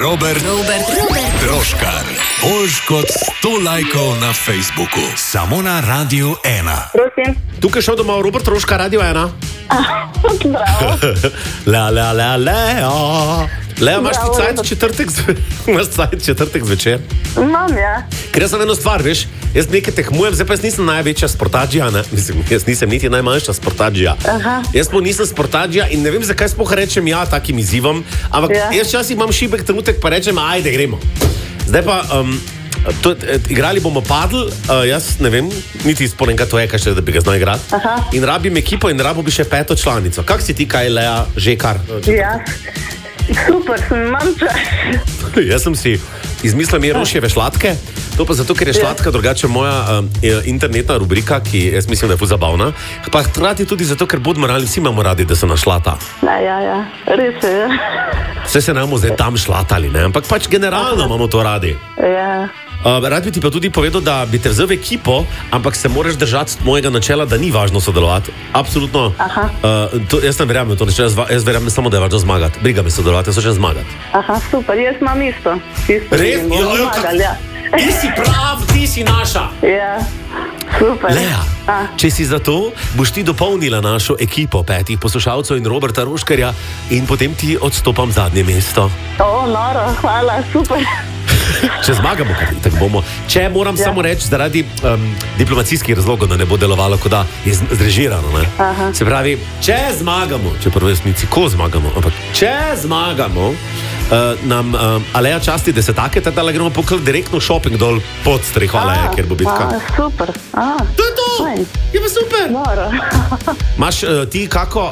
Robert Troškar. Boljš kot 100 lajkov na Facebooku. Samo na Radiu 1. Prosim. Tukaj šel doma Robert Troškar, Radio 1. Bravo. Lea, imaš ti Bravo, cajt Robert. četrtek zvečer? Imam, ja. Ker jaz sem eno stvar, veš, jaz nekaj tekmujem, zdaj pa jaz nisem največja sportađija, ne? Mislim, jaz nisem niti najmanjša sportađija. Jaz pa nisem sportađija in ne vem, zakaj sploh rečem ja takim izzivom, ampak jaz časih imam šibek trenutek, pa rečem, ajde, gremo. Zdaj pa, igrali bomo padl, jaz ne vem, niti sporenka to je, kaj še, da bi ga znal igrati. In rabim ekipo in rabo bi še 5. članico. Kak si ti, kaj, Lea, že kar? Ja. Super, imam čas. Jaz sem si izmislil Mirošjeve šlatke, to pa zato, ker je šlatka drugače moja internetna rubrika, ki jaz mislim, da je ful zabavna, pa hkrati tudi zato, ker bodimo realni, vsi imamo radi, da se našlata. Ja, res je. Vse se nam zdaj tam šlatali, ne? Ampak pač generalno imamo to radi. Ja. Rad bi ti pa tudi povedal, da bi te vzel v ekipo, ampak se moraš držati mojega načela, da ni važno sodelovati. Absolutno. Jaz ne verjamem to načelo, jaz verjamem samo, da je važno zmagati. Briga me sodelovati, jaz hočem zmagati. Super, jaz imam isto. Res? Ti si prav, ti si naša. Ja, super. Lea, če si za to, boš ti dopolnila našo ekipo 5 poslušalcev in Roberta Troškarja in potem ti odstopam zadnje mesto. Noro, hvala, super. Če zmagamo, tako bomo. Če moram samo reči, zaradi diplomacijskih razlogov, da ne bo delovalo, kot da je zrežirano. Se pravi, če zmagamo, če prvo resnici, ko zmagamo, ampak če zmagamo, nam Aleja časti desetake, tako da gremo pokrat direktno shopping dol pod streho Aleja, kjer bo bitka. Super. To je to! Je pa super! Noro. Imaš ti kako,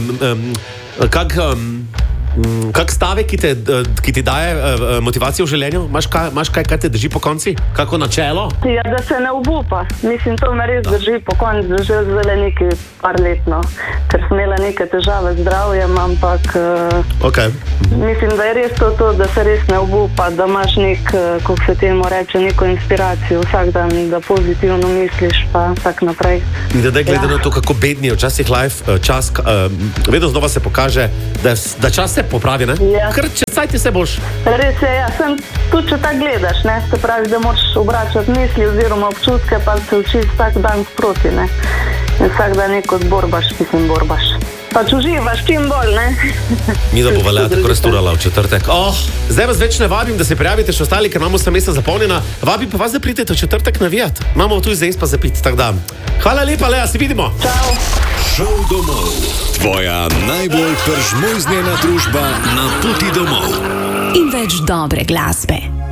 kak stavek, ki ti daje motivacijo v življenju? Imaš kaj te drži po konci? Kako načelo? Ja, da se ne obupa. Mislim, to me res drži po konci, že zdaj nekaj par letno, ker sem imela neke težave z zdravjem, ampak mislim, da je res to, da se res ne obupa, da imaš kako se temu reče, neko inspiracijo vsak dan, da pozitivno misliš, pa tak naprej. In da glede na to, kako bedni je včasih life, čas, vedno znova se pokaže, da čas se popravi, ne? Ker če sajti se boš. Res je, tudi če tako gledaš, ne? Se pravi, da moraš obračati misli oziroma občutke, pa se učiš vsak dan sproti, ne? In vsak dan neko borbaš. Pač uživaš čim bolj, ne? Mi da bo Lea tako resturala v četrtek. Zdaj vas več ne vabim, da se prijavite še ostali, ker imamo vse mesta zapolnjena. Vabim pa vas, da pridete v četrtek navijat. Imamo tu zdaj pa zapiti, tako da. Hvala lepa, Lea, se vidimo. Čau. Šov domov. Tvoja najbolj pržmojznjena družba na poti domov. In več dobre glasbe.